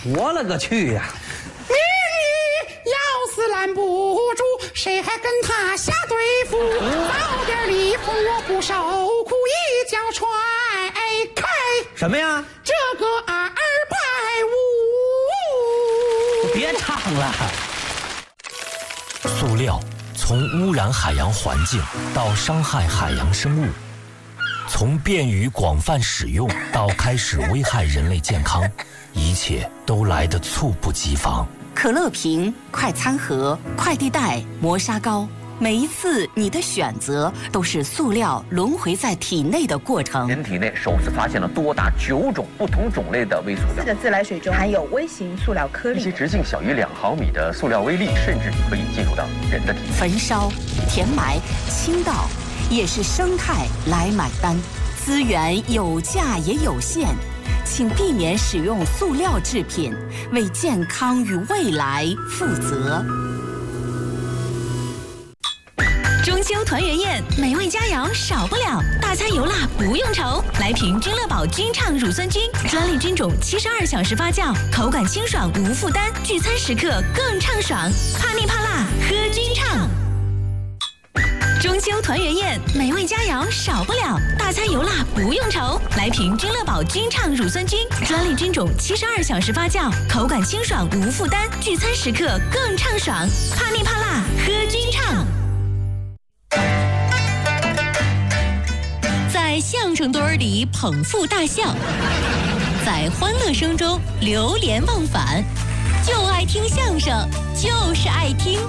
我勒个去呀！ 明日要是拦不住，谁还跟他下对付？早点离婚，我不受苦，一脚踹开。 什么呀？ 这个250。 别唱了。 塑料从污染海洋环境到伤害海洋生物，从便于广泛使用到开始危害人类健康，一切都来得猝不及防。 可乐瓶、快餐盒、快递袋、磨砂膏，每一次你的选择都是塑料轮回在体内的过程。 人体内首次发现了多达9种不同种类的微塑料。 4个自来水中含有微型塑料颗粒， 一些直径小于2毫米的塑料微粒，甚至可以进入到人的体内。 焚烧、填埋、倾倒，也是生态来买单。资源有价也有限，请避免使用塑料制品，为健康与未来负责。 中秋团圆宴，美味佳肴少不了，大餐油辣不用愁。来瓶君乐宝君畅乳酸菌，专利菌种，72小时发酵，口感清爽无负担，聚餐时刻更畅爽。怕腻怕辣，喝君畅。中秋团圆宴，美味佳肴少不了，大餐油辣不用愁。来瓶君乐宝君畅乳酸菌，专利菌种，72小时发酵，口感清爽无负担，聚餐时刻更畅爽。怕腻怕辣，喝君畅。在相声堆儿里捧腹大笑，在欢乐声中流连忘返，就爱听相声，就是爱听。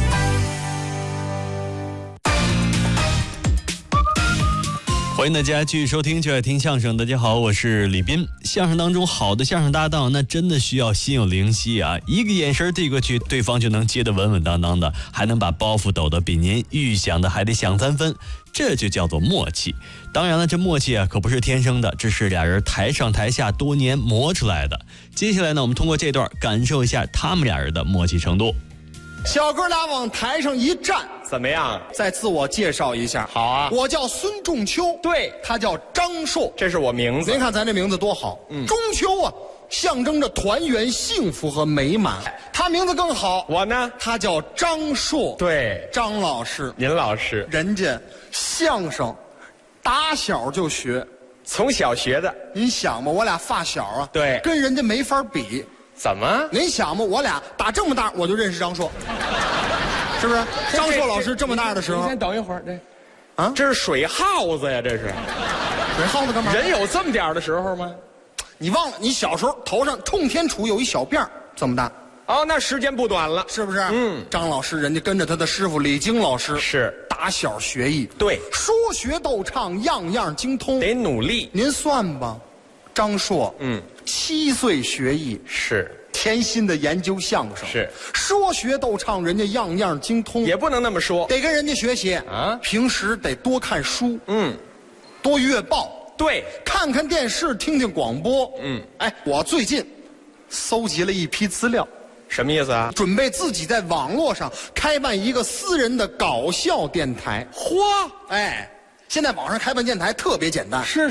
欢迎大家继续收听就爱听相声。大家好，我是李斌。相声当中好的相声搭档，那真的需要心有灵犀啊，一个眼神递过去，对方就能接得稳稳当当的，还能把包袱抖得比您预想的还得响3分，这就叫做默契。当然了，这默契啊可不是天生的，这是俩人台上台下多年磨出来的。接下来呢，我们通过这段感受一下他们俩人的默契程度。 小哥俩往台上一站， 怎么样？ 再自我介绍一下。 好啊， 我叫孙仲秋， 对， 他叫张硕， 这是我名字。 您看咱这名字多好，中秋啊，象征着团圆、幸福和美满。他名字更好， 我呢， 他叫张硕， 对， 张老师， 您老师， 人家相声打小就学， 从小学的。 您想吧，我俩发小啊， 对， 跟人家没法比。 怎么？ 您想吧，我俩打这么大我就认识张硕，是不是？张硕老师这么大的时候， 你先等一会儿，这是水耗子呀，这是水耗子干嘛？ 人有这么点的时候吗？ 你忘了，你小时候头上冲天杵有一小辫儿这么大。 哦，那时间不短了， 是不是？张老师人家跟着他的师傅李菁老师， 是打小学艺， 对， 说学逗唱样样精通， 得努力。 您算吧，张硕，7岁学艺， 是甜心的研究相声， 是说学逗唱，人家样样精通， 也不能那么说， 得跟人家学习啊。平时得多看书，多阅报， 对， 看看电视，听听广播，哎，我最近搜集了一批资料。 什么意思啊？ 准备自己在网络上开办一个私人的搞笑电台。 嚯， 哎，现在网上开办电台特别简单， 是